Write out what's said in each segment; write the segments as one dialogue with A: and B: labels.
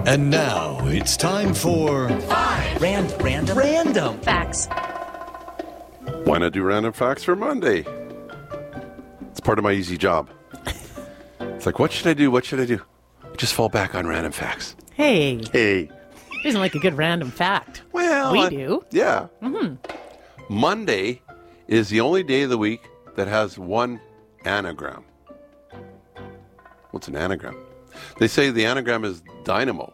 A: And now it's time for
B: Random facts.
C: Why not do random facts for Monday? It's part of my easy job. It's like, what should I do? What should I do? Just fall back on random facts.
D: Hey,
C: Hey.
D: isn't like a good random fact.
C: Well,
D: We do.
C: Yeah. Mm-hmm. Monday is the only day of the week that has one anagram. What's an anagram? They say the anagram is dynamo.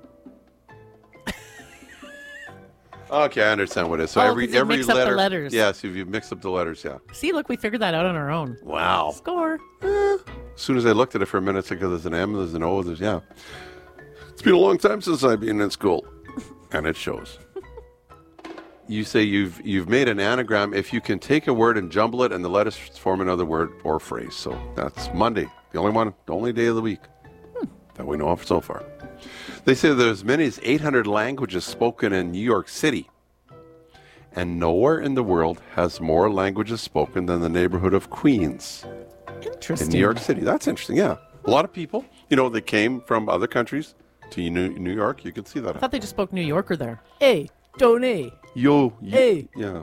C: Okay, I understand what it is. So
D: Oh,
C: every
D: 'cause you mix up the
C: letter.
D: letters.
C: Yes, if you mix up the letters, yeah.
D: See, look, we figured that out on our own.
C: Wow.
D: Score.
C: As soon as I looked at it for a minute, it's like, there's an M, there's an O, there's, yeah. It's been a long time since I've been in school. And it shows. You say you've made an anagram if you can take a word and jumble it and the letters form another word or phrase. So that's Monday, the only day of the week that we know of so far. They say there's as many as 800 languages spoken in New York City. And nowhere in the world has more languages spoken than the neighborhood of Queens
D: Interesting.
C: in New York City. That's interesting, yeah. A lot of people, they came from other countries to New York. You can see that.
D: I thought they just spoke New Yorker there. Hey, don't hey.
C: Yo.
D: Hey.
C: Yeah.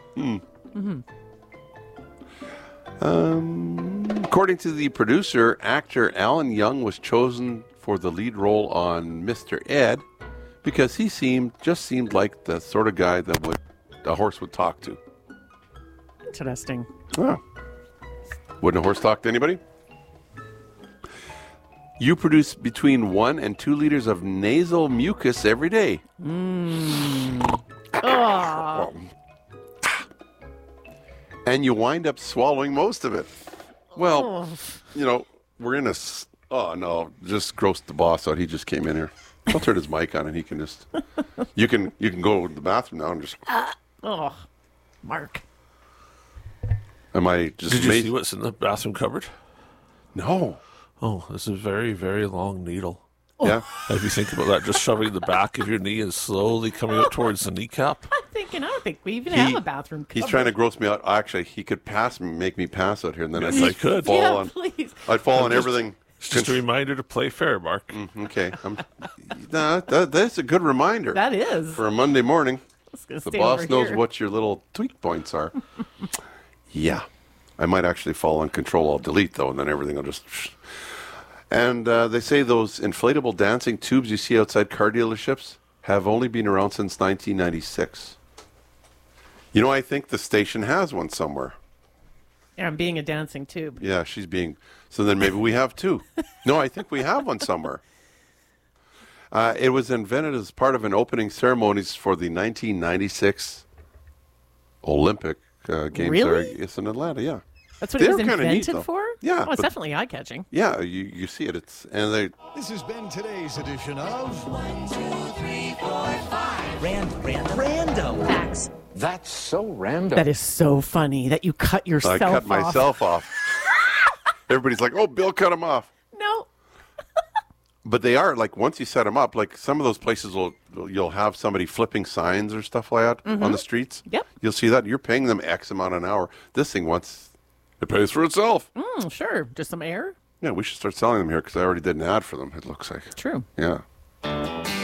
C: According to the producer, actor Alan Young was chosen for the lead role on Mr. Ed because he seemed like the sort of guy that a horse would talk to.
D: Interesting.
C: Oh. Wouldn't a horse talk to anybody? You produce between 1 and 2 liters of nasal mucus every day.
D: Oh,
C: And you wind up swallowing most of it. Well, we're in a... Oh, no, just grossed the boss out. He just came in here. I'll turn his mic on and he can just... You can go to the bathroom now and just...
D: oh, Mark.
C: Am I just...
E: Did you see what's in the bathroom cupboard?
C: No.
E: Oh, this is a very, very long needle.
C: Yeah.
E: If you think about that, just shoving the back of your knee and slowly coming out towards the kneecap.
D: I don't think we even have a bathroom cupboard.
C: He's trying to gross me out. Actually, he could make me pass out here, and then
E: Yes, I could.
C: fall
D: Yeah,
C: on.
D: please.
C: I'd fall on
E: Just-
C: everything.
E: It's just a reminder to play fair, Mark.
C: Okay. That's a good reminder.
D: That is.
C: For a Monday morning.
D: It's gonna
C: The
D: stay
C: boss
D: over
C: knows
D: here.
C: what your little tweak points are. Yeah. I might actually fall on Control-Alt-Delete, though, and then everything will just... And they say those inflatable dancing tubes you see outside car dealerships have only been around since 1996. I think the station has one somewhere.
D: Yeah, I'm being a dancing tube.
C: Yeah, she's being... So then maybe we have two. No, I think we have one somewhere. It was invented as part of an opening ceremonies for the 1996 Olympic Games.
D: Really?
C: It's in Atlanta, yeah.
D: That's what it was
C: They're kinda neat,
D: invented
C: though.
D: for?
C: Yeah,
D: Oh, it's
C: but-
D: definitely eye-catching.
C: Yeah, you see it.
A: This has been today's edition of
B: Random facts.
F: That's so random.
D: That is so funny that you cut yourself
C: I cut
D: off.
C: myself off. Everybody's like, oh, Bill cut him off.
D: No.
C: But they are, like, once you set them up, like, some of those places you'll have somebody flipping signs or stuff like that on the streets.
D: Yep.
C: You'll see that. You're paying them X amount an hour. This thing, it pays for itself.
D: Sure. Just some air.
C: Yeah, we should start selling them here because I already did an ad for them, it looks like.
D: True.
C: Yeah.